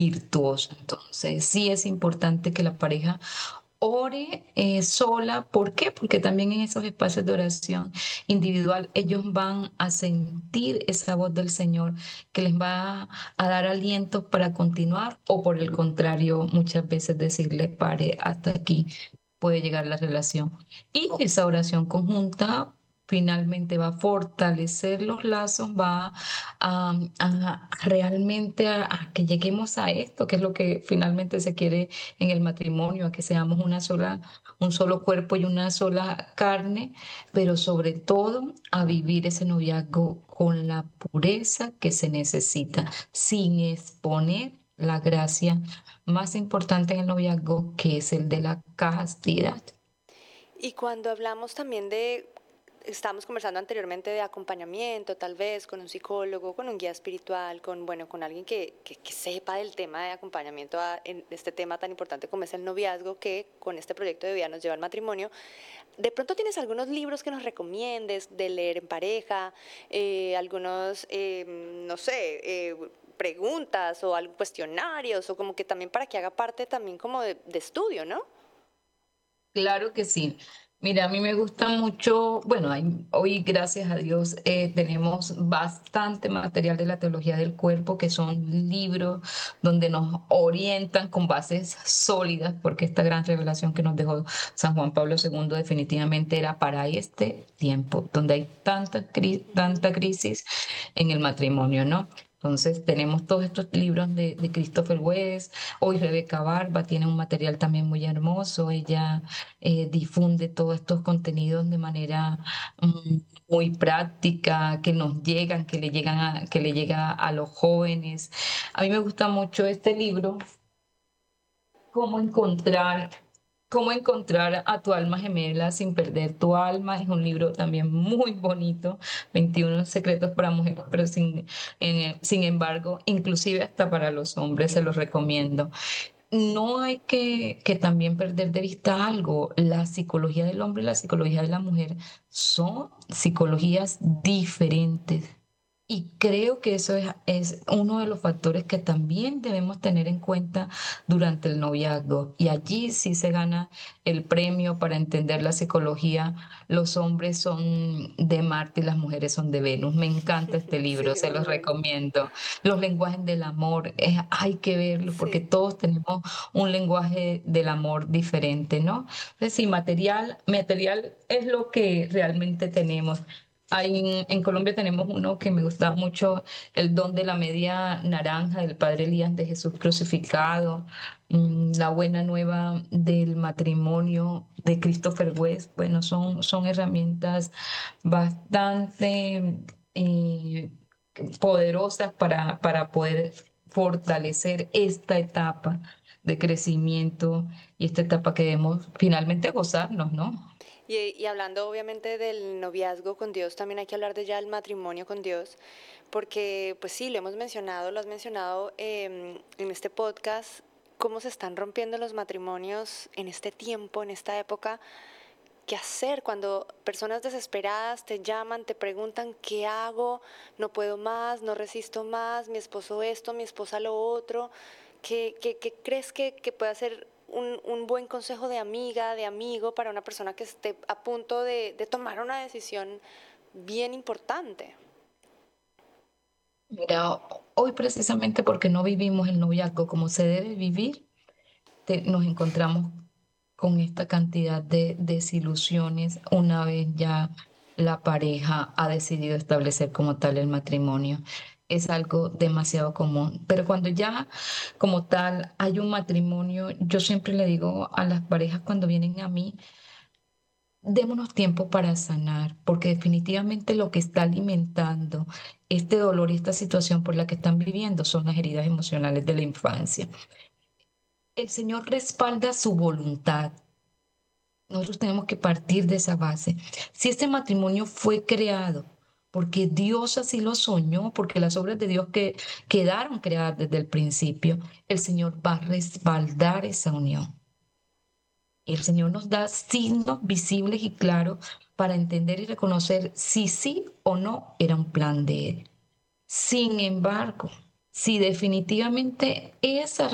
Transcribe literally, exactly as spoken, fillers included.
virtuoso. Entonces, sí es importante que la pareja ore eh, sola. ¿Por qué? Porque también en esos espacios de oración individual ellos van a sentir esa voz del Señor que les va a dar aliento para continuar o por el contrario, muchas veces decirle, pare, hasta aquí puede llegar la relación. Y esa oración conjunta finalmente va a fortalecer los lazos, va a, a realmente a, a que lleguemos a esto, que es lo que finalmente se quiere en el matrimonio, a que seamos una sola, un solo cuerpo y una sola carne, pero sobre todo a vivir ese noviazgo con la pureza que se necesita, sin exponer la gracia más importante en el noviazgo, que es el de la castidad. Y cuando hablamos también de, estábamos conversando anteriormente de acompañamiento, tal vez con un psicólogo, con un guía espiritual, con, bueno, con alguien que, que, que sepa del tema de acompañamiento a, en este tema tan importante como es el noviazgo, que con este proyecto de vida nos lleva al matrimonio. De pronto tienes algunos libros que nos recomiendes de leer en pareja, eh, algunos, eh, no sé, eh, preguntas o algo, cuestionarios, o como que también para que haga parte también como de, de estudio, ¿no? Claro que sí. Mira, a mí me gusta mucho, bueno, hay- hoy gracias a Dios eh, tenemos bastante material de la teología del cuerpo, que son libros donde nos orientan con bases sólidas, porque esta gran revelación que nos dejó San Juan Pablo segundo definitivamente era para este tiempo, donde hay tanta, cri- tanta crisis en el matrimonio, ¿no? Entonces tenemos todos estos libros de, de Christopher West. Hoy Rebeca Barba tiene un material también muy hermoso. Ella eh, difunde todos estos contenidos de manera mm, muy práctica, que nos llegan, que le llegan a, que le llega a los jóvenes. A mí me gusta mucho este libro, Cómo encontrar, cómo encontrar a tu alma gemela sin perder tu alma. Es un libro también muy bonito, veintiuno secretos para mujeres, pero sin, en- sin embargo, inclusive hasta para los hombres se los recomiendo. No hay que, que también perder de vista algo. La psicología del hombre y la psicología de la mujer son psicologías diferentes. Y creo que eso es, es uno de los factores que también debemos tener en cuenta durante el noviazgo. Y allí sí se gana el premio para entender la psicología. Los hombres son de Marte y las mujeres son de Venus. Me encanta este libro, Sí, se los obviamente. recomiendo. Los lenguajes del amor, eh, hay que verlo porque Sí. todos tenemos un lenguaje del amor diferente, ¿no? Entonces, sí, material, material es lo que realmente tenemos. Hay, en, en Colombia tenemos uno que me gusta mucho, El don de la media naranja del Padre Elías de Jesús crucificado, mm, La buena nueva del matrimonio de Christopher West. Bueno, son, son herramientas bastante eh, poderosas para, para poder fortalecer esta etapa de crecimiento y esta etapa que debemos finalmente gozarnos, ¿no? Y, y hablando obviamente del noviazgo con Dios, también hay que hablar de ya el matrimonio con Dios, porque pues sí, lo hemos mencionado, lo has mencionado eh, en este podcast, cómo se están rompiendo los matrimonios en este tiempo, en esta época. ¿Qué hacer cuando personas desesperadas te llaman, te preguntan qué hago, no puedo más, no resisto más, mi esposo esto, mi esposa lo otro? ¿Qué, qué, qué crees que, que puede ser un, un, buen consejo de amiga, de amigo para una persona que esté a punto de, de tomar una decisión bien importante? Mira, hoy precisamente porque no vivimos el noviazgo como se debe vivir, te- nos encontramos con esta cantidad de desilusiones una vez ya la pareja ha decidido establecer como tal el matrimonio. Es algo demasiado común. Pero cuando ya como tal hay un matrimonio, yo siempre le digo a las parejas cuando vienen a mí, démonos tiempo para sanar, porque definitivamente lo que está alimentando este dolor y esta situación por la que están viviendo son las heridas emocionales de la infancia. El Señor respalda su voluntad. Nosotros tenemos que partir de esa base. Si este matrimonio fue creado porque Dios así lo soñó, porque las obras de Dios que quedaron creadas desde el principio, el Señor va a respaldar esa unión. El Señor nos da signos visibles y claros para entender y reconocer si sí o no era un plan de Él. Sin embargo, si definitivamente esa